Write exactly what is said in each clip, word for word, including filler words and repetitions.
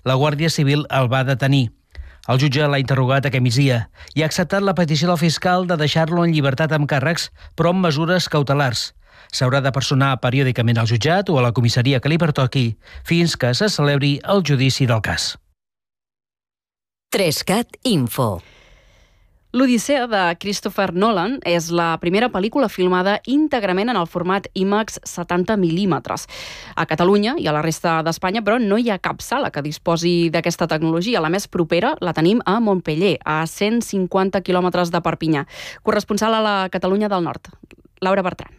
la Guàrdia Civil el va detenir. El jutge l'ha interrogat aquest migdia i ha acceptat la petició del fiscal de deixar-lo en llibertat amb càrrecs, però amb mesures cautelars. S'haurà de personar periòdicament al jutjat o a la comissaria que li pertoqui fins que se celebri el judici del cas. Trescat Info. L'Odissea de Christopher Nolan és la primera pel·lícula filmada íntegrament en el format IMAX setanta mil·límetres. A Catalunya i a la resta d'Espanya, però, no hi ha cap sala que disposi d'aquesta tecnologia. La més propera la tenim a Montpeller, a cent cinquanta quilòmetres de Perpinyà. Corresponsal a la Catalunya del Nord, Laura Bertran.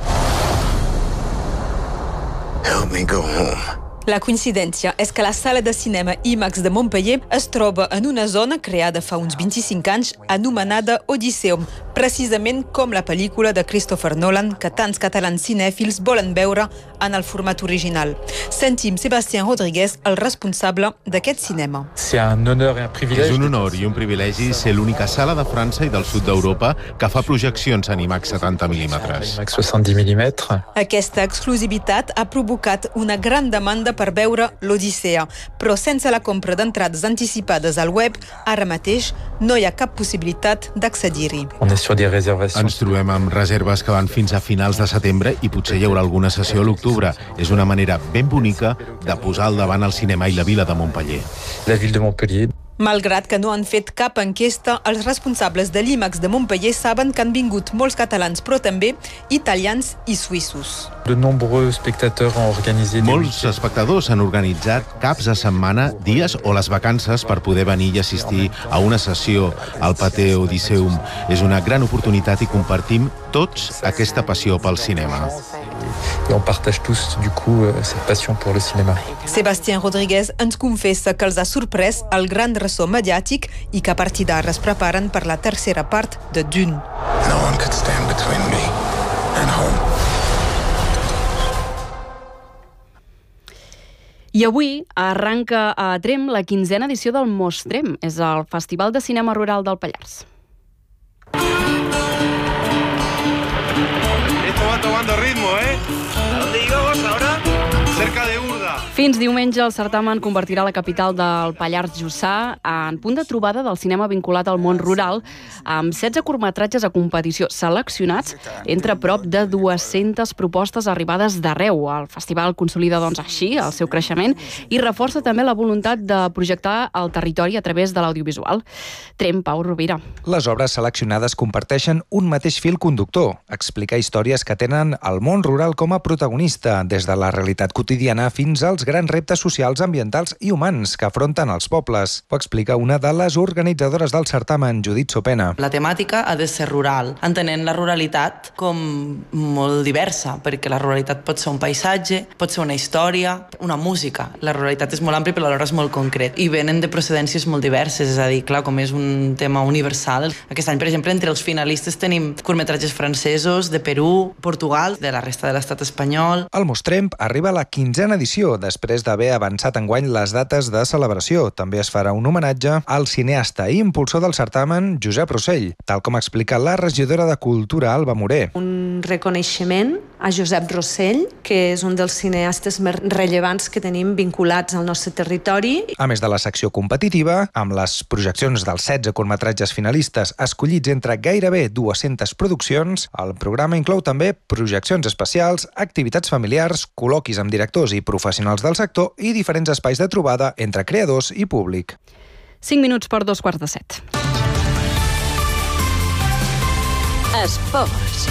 Help me go home. La coincidència és que la sala de cinema IMAX de Montpeller es troba en una zona creada fa uns vint-i-cinc anys anomenada Odisseum, precisament com la pel·lícula de Christopher Nolan que tants catalans cinèfils volen veure en el format original. Sentim Sébastien Rodríguez, el responsable d'aquest cinema. És un honor i un privilegi ser l'única sala de França i del sud d'Europa que fa projeccions en IMAX setanta mil·límetres. Aquesta exclusivitat ha provocat una gran demanda per veure l'Odissea, però sense la compra d'entrades anticipades al web, ara mateix no hi ha cap possibilitat d'accedir-hi. Ens trobem amb reserves que van fins a finals de setembre i potser hi haurà alguna sessió a l'octubre. És una manera ben bonica de posar al davant el cinema i la vila de Montpeller. La ville de Montpellier. Malgrat que no han fet cap enquesta, els responsables de l'IMAX de Montpeller saben que han vingut molts catalans, però també italians i suïssos. Molts espectadors han organitzat caps de setmana, dies o les vacances per poder venir i assistir a una sessió al Pathé Odysseum. És una gran oportunitat i compartim tots aquesta passió pel cinema. Et on partage tous, du coup, cette passion pour le cinéma. Sébastien Rodríguez ens confessa que els ha sorprès el gran ressò mediàtic i que a partir d'ara es preparen per la tercera part de Dune. No one could stand between me and home. I avui arranca a Tremp la quinzena edició del Mostrem. És el Festival de Cinema Rural del Pallars. Esto va tomando ritmo, ¿eh? ¿A dónde íbamos ahora? Cerca de Urda. Fins diumenge el certamen convertirà la capital del Pallars Jussà en punt de trobada del cinema vinculat al món rural, amb setze curtmetratges a competició seleccionats entre prop de dues-centes propostes arribades d'arreu. El festival consolida, doncs, així el seu creixement i reforça també la voluntat de projectar el territori a través de l'audiovisual. Tremp, Pau Rovira. Les obres seleccionades comparteixen un mateix fil conductor, explicar històries que tenen el món rural com a protagonista, des de la realitat quotidiana fins als grans reptes socials, ambientals i humans que afronten els pobles. Ho explica una de les organitzadores del certamen, Judit Sopena. La temàtica ha de ser rural, entenent la ruralitat com molt diversa, perquè la ruralitat pot ser un paisatge, pot ser una història, una música. La ruralitat és molt àmplia, però alhora és molt concret. I venen de procedències molt diverses, és a dir, clar, com és un tema universal. Aquest any, per exemple, entre els finalistes tenim curtmetratges francesos, de Perú, Portugal, de la resta de l'estat espanyol. El Mostrem arriba a la quinzena edició, després d'haver avançat enguany les dates de celebració. També es farà un homenatge al cineasta i impulsor del certamen, Josep Rossell, tal com explica la regidora de Cultura, Alba Moré. Un reconeixement a Josep Rossell, que és un dels cineastes més rellevants que tenim vinculats al nostre territori. A més de la secció competitiva, amb les projeccions dels setze curtmetratges finalistes escollits entre gairebé dues-centes produccions, el programa inclou també projeccions especials, activitats familiars, col·loquis amb directors i professionals del sector i diferents espais de trobada entre creadors i públic. cinc minuts per dos quarts de set. Esports.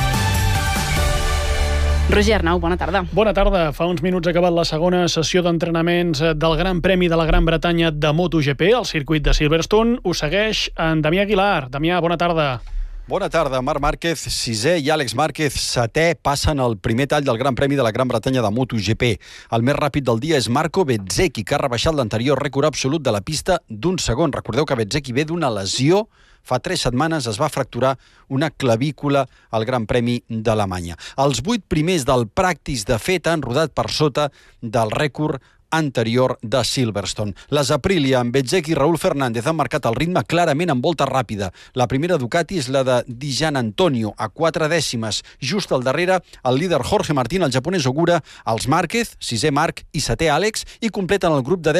Roger Arnau, bona tarda. Bona tarda. Fa uns minuts ha acabat la segona sessió d'entrenaments del Gran Premi de la Gran Bretanya de MotoGP, al circuit de Silverstone. Ho segueix en Damià Aguilar. Damià, bona tarda. Bona tarda. Marc Márquez, sisè, i Àlex Márquez, setè, passen el primer tall del Gran Premi de la Gran Bretanya de MotoGP. El més ràpid del dia és Marco Bezzecchi, que ha rebaixat l'anterior rècord absolut de la pista d'un segon. Recordeu que Bezzecchi ve d'una lesió. Fa tres setmanes es va fracturar una clavícula al Gran Premi d'Alemanya. Els vuit primers del practice, de fet, han rodat per sota del rècord anterior de Silverstone. Les Aprilia, amb Bezzecchi i Raúl Fernández, han marcat el ritme clarament en volta ràpida. La primera Ducati és la de Di Gian Antonio, a quatre dècimes. Just al darrere, el líder Jorge Martín, el japonès Ogura, els Márquez, sisè Marc i setè Àlex, i completen el grup de deu